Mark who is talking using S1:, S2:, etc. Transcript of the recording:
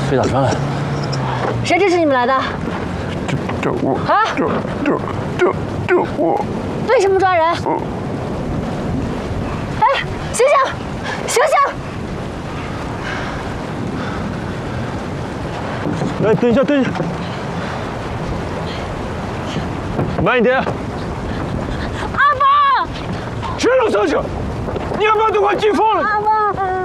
S1: 被打伤了。
S2: 谁支持你们来的？
S3: 这我
S2: 啊！
S3: 这我。
S2: 为什么抓人？哎，醒醒，醒醒！
S3: 来，等一下，等一下，慢一点。
S2: 阿芳，
S3: 全都上去！你阿爸都快进房了。
S2: 阿芳。